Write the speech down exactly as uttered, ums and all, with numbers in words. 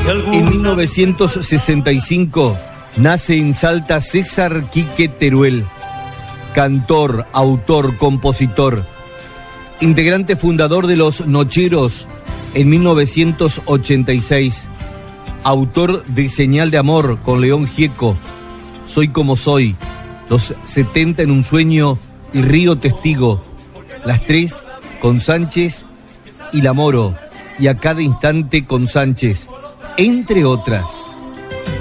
En mil novecientos sesenta y cinco nace en Salta César Quique Teruel, cantor, autor, compositor, integrante fundador de Los Nocheros en mil novecientos ochenta y seis, autor de Señal de Amor con León Gieco, Soy como soy, Los setenta en un sueño y Río Testigo, las tres con Sánchez y La Moro, y A cada instante con Sánchez, entre otras.